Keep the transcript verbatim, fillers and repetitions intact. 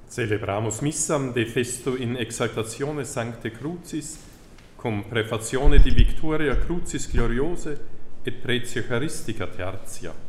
Celebramus missam de festo in exaltatione Sancte Crucis, cum prefazione di victoria Crucis gloriose et pretia Eucharistica tertia.